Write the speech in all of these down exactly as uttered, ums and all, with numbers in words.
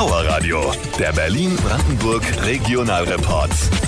Power Radio, der Berlin-Brandenburg Regionalreport.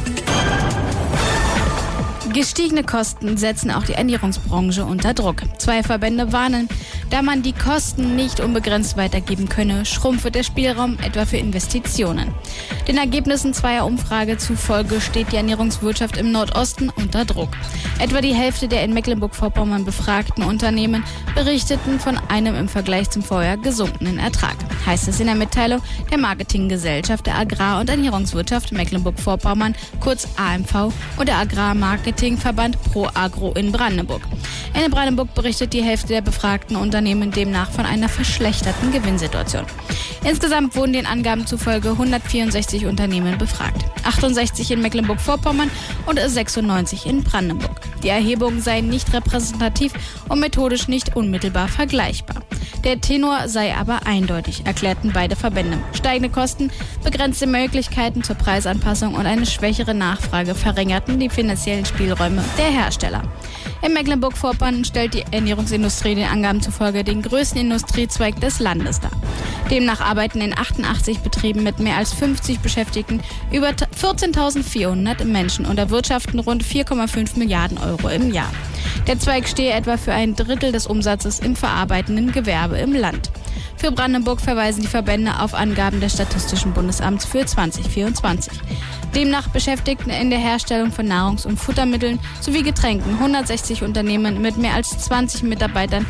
Gestiegene Kosten setzen auch die Ernährungsbranche unter Druck. Zwei Verbände warnen, da man die Kosten nicht unbegrenzt weitergeben könne, schrumpfe der Spielraum etwa für Investitionen. Den Ergebnissen zweier Umfrage zufolge steht die Ernährungswirtschaft im Nordosten unter Druck. Etwa die Hälfte der in Mecklenburg-Vorpommern befragten Unternehmen berichteten von einem im Vergleich zum Vorjahr gesunkenen Ertrag, heißt es in der Mitteilung der Marketinggesellschaft der Agrar- und Ernährungswirtschaft Mecklenburg-Vorpommern, kurz A M V, und der Agrarmarketingverband Pro Agro in Brandenburg. In Brandenburg berichtet die Hälfte der befragten Unternehmen demnach von einer verschlechterten Gewinnsituation. Insgesamt wurden den Angaben zufolge hundertvierundsechzig Unternehmen befragt, achtundsechzig in Mecklenburg-Vorpommern und sechsundneunzig in Brandenburg. Die Erhebungen seien nicht repräsentativ und methodisch nicht unmittelbar vergleichbar. Der Tenor sei aber eindeutig, erklärten beide Verbände. Steigende Kosten, begrenzte Möglichkeiten zur Preisanpassung und eine schwächere Nachfrage verringerten die finanziellen Spielräume der Hersteller. In Mecklenburg-Vorpommern stellt die Ernährungsindustrie den Angaben zufolge den größten Industriezweig des Landes dar. Demnach arbeiten in achtundachtzig Betrieben mit mehr als fünfzig Beschäftigten über vierzehntausendvierhundert Menschen und erwirtschaften rund vier Komma fünf Milliarden Euro im Jahr. Der Zweig stehe etwa für ein Drittel des Umsatzes im verarbeitenden Gewerbe im Land. Für Brandenburg verweisen die Verbände auf Angaben des Statistischen Bundesamts für zwanzig vierundzwanzig. Demnach beschäftigten in der Herstellung von Nahrungs- und Futtermitteln sowie Getränken hundertsechzig Unternehmen mit mehr als zwanzig Mitarbeitern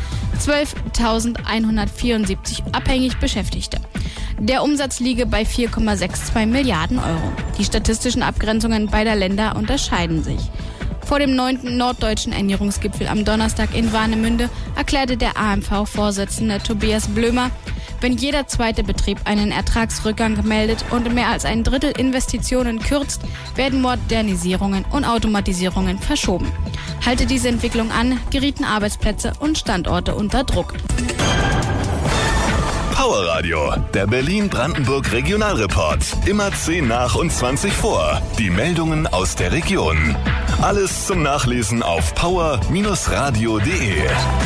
zwölftausendeinhundertvierundsiebzig abhängig Beschäftigte. Der Umsatz liege bei vier Komma zweiundsechzig Milliarden Euro. Die statistischen Abgrenzungen beider Länder unterscheiden sich. Vor dem neunten Norddeutschen Ernährungsgipfel am Donnerstag in Warnemünde erklärte der A M V-Vorsitzende Tobias Blömer, wenn jeder zweite Betrieb einen Ertragsrückgang meldet und mehr als ein Drittel Investitionen kürzt, werden Modernisierungen und Automatisierungen verschoben. Halte diese Entwicklung an, gerieten Arbeitsplätze und Standorte unter Druck. Power Radio, der Berlin-Brandenburg Regionalreport. Immer zehn nach und zwanzig vor. Die Meldungen aus der Region. Alles zum Nachlesen auf power Bindestrich radio punkt de.